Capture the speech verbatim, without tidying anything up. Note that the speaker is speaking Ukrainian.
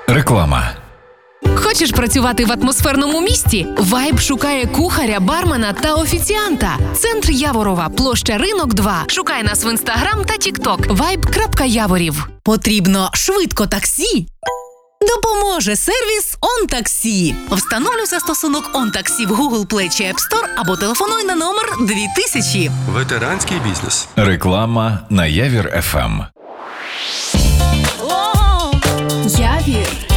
Реклама. Хочеш працювати в атмосферному місті? Вайб шукає кухаря, бармена та офіціанта. Центр Яворова, площа Ринок два. Шукай нас в Інстаграм та Тікток. вайб.яворів. Потрібно швидко таксі? Допоможе сервіс «ОнТаксі». Встановлюй застосунок «ОнТаксі» в Google Play чи App Store або телефонуй на номер дві тисячі. Ветеранський бізнес. Реклама на Явір еф ем. Явір.